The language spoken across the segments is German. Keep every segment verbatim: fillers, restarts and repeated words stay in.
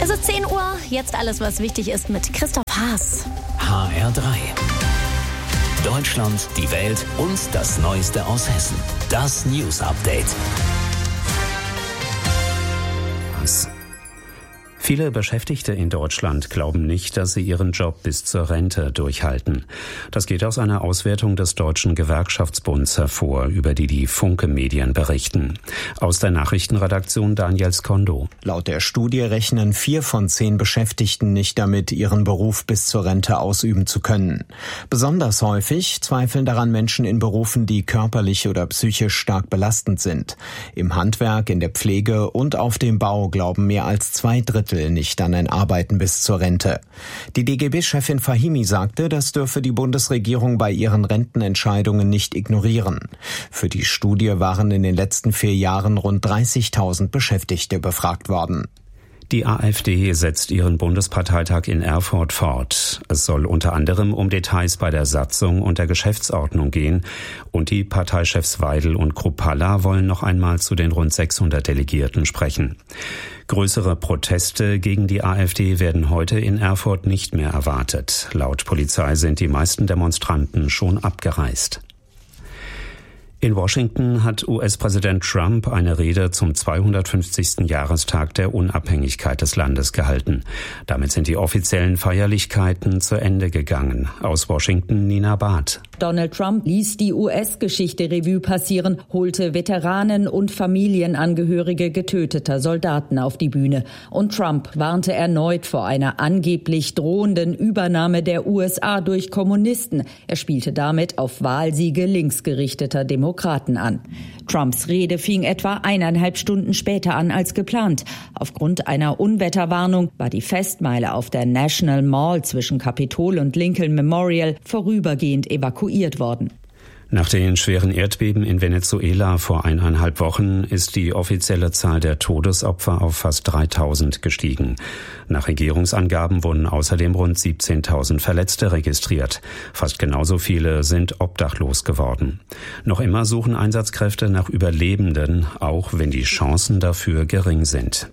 Es ist zehn Uhr, jetzt alles, was wichtig ist mit Christoph Haas. H R drei. Deutschland, die Welt und das Neueste aus Hessen. Das News Update. Was? Viele Beschäftigte in Deutschland glauben nicht, dass sie ihren Job bis zur Rente durchhalten. Das geht aus einer Auswertung des Deutschen Gewerkschaftsbunds hervor, über die die Funke-Medien berichten. Aus der Nachrichtenredaktion Daniel Skondo. Laut der Studie rechnen vier von zehn Beschäftigten nicht damit, ihren Beruf bis zur Rente ausüben zu können. Besonders häufig zweifeln daran Menschen in Berufen, die körperlich oder psychisch stark belastend sind. Im Handwerk, in der Pflege und auf dem Bau glauben mehr als zwei Drittel nicht an ein Arbeiten bis zur Rente. Die D G B-Chefin Fahimi sagte, das dürfe die Bundesregierung bei ihren Rentenentscheidungen nicht ignorieren. Für die Studie waren in den letzten vier Jahren rund dreißigtausend Beschäftigte befragt worden. Die AfD setzt ihren Bundesparteitag in Erfurt fort. Es soll unter anderem um Details bei der Satzung und der Geschäftsordnung gehen. Und die Parteichefs Weidel und Kruppalla wollen noch einmal zu den rund sechshundert Delegierten sprechen. Größere Proteste gegen die AfD werden heute in Erfurt nicht mehr erwartet. Laut Polizei sind die meisten Demonstranten schon abgereist. In Washington hat U S-Präsident Trump eine Rede zum zweihundertfünfzigsten Jahrestag der Unabhängigkeit des Landes gehalten. Damit sind die offiziellen Feierlichkeiten zu Ende gegangen. Aus Washington Nina Barth. Donald Trump ließ die U S-Geschichte Revue passieren, holte Veteranen und Familienangehörige getöteter Soldaten auf die Bühne. Und Trump warnte erneut vor einer angeblich drohenden Übernahme der U S A durch Kommunisten. Er spielte damit auf Wahlsiege linksgerichteter Demokraten an. Trumps Rede fing etwa eineinhalb Stunden später an als geplant. Aufgrund einer Unwetterwarnung war die Festmeile auf der National Mall zwischen Capitol und Lincoln Memorial vorübergehend evakuiert worden. Nach den schweren Erdbeben in Venezuela vor eineinhalb Wochen ist die offizielle Zahl der Todesopfer auf fast dreitausend gestiegen. Nach Regierungsangaben wurden außerdem rund siebzehntausend Verletzte registriert. Fast genauso viele sind obdachlos geworden. Noch immer suchen Einsatzkräfte nach Überlebenden, auch wenn die Chancen dafür gering sind.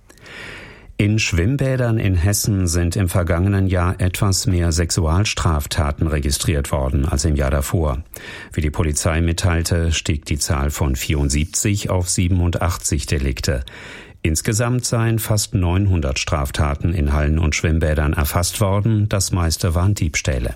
In Schwimmbädern in Hessen sind im vergangenen Jahr etwas mehr Sexualstraftaten registriert worden als im Jahr davor. Wie die Polizei mitteilte, stieg die Zahl von vierundsiebzig auf siebenundachtzig Delikte. Insgesamt seien fast neunhundert Straftaten in Hallen und Schwimmbädern erfasst worden, das meiste waren Diebstähle.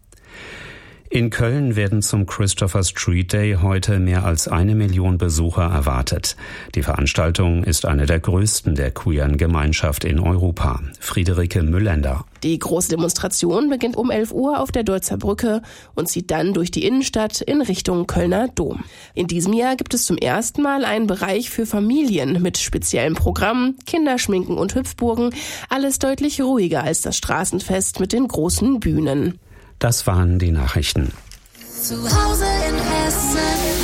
In Köln werden zum Christopher Street Day heute mehr als eine Million Besucher erwartet. Die Veranstaltung ist eine der größten der queeren Gemeinschaft in Europa. Friederike Müllender. Die große Demonstration beginnt um elf Uhr auf der Deutzer Brücke und zieht dann durch die Innenstadt in Richtung Kölner Dom. In diesem Jahr gibt es zum ersten Mal einen Bereich für Familien mit speziellen Programmen, Kinderschminken und Hüpfburgen. Alles deutlich ruhiger als das Straßenfest mit den großen Bühnen. Das waren die Nachrichten. Zu Hause in Hessen.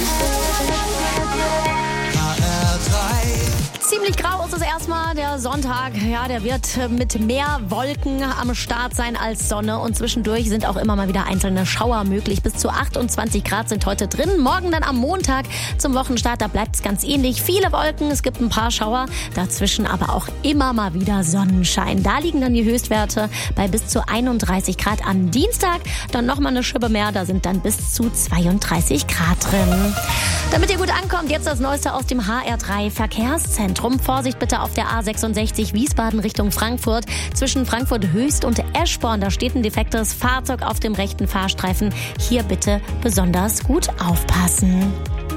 Ziemlich grau ist es erstmal. Der Sonntag, ja, der wird mit mehr Wolken am Start sein als Sonne. Und zwischendurch sind auch immer mal wieder einzelne Schauer möglich. Bis zu achtundzwanzig Grad sind heute drin. Morgen dann am Montag zum Wochenstart, da bleibt es ganz ähnlich. Viele Wolken, es gibt ein paar Schauer. Dazwischen aber auch immer mal wieder Sonnenschein. Da liegen dann die Höchstwerte bei bis zu einunddreißig Grad am Dienstag. Dann nochmal eine Schippe mehr, da sind dann bis zu zweiunddreißig Grad drin. Damit ihr gut ankommt, jetzt das Neueste aus dem H R drei Verkehrszentrum. Vorsicht bitte auf der A sechsundsechzig Wiesbaden Richtung Frankfurt. Zwischen Frankfurt Höchst und Eschborn, da steht ein defektes Fahrzeug auf dem rechten Fahrstreifen. Hier bitte besonders gut aufpassen.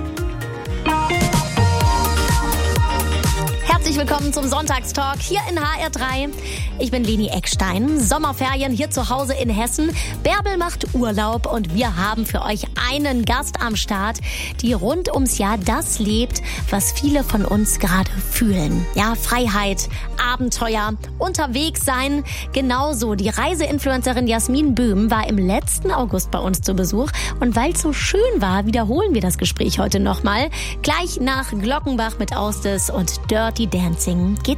Herzlich willkommen zum Sonntagstalk hier in H R drei. Ich bin Leni Eckstein. Sommerferien hier zu Hause in Hessen. Bärbel macht Urlaub und wir haben für euch einen Gast am Start, die rund ums Jahr das lebt, was viele von uns gerade fühlen. Ja, Freiheit, Abenteuer, unterwegs sein. Genauso die Reiseinfluencerin Jasmin Böhm war im letzten August bei uns zu Besuch. Und weil es so schön war, wiederholen wir das Gespräch heute nochmal. Gleich nach Glockenbach mit Austes und Dirty Dancing geht's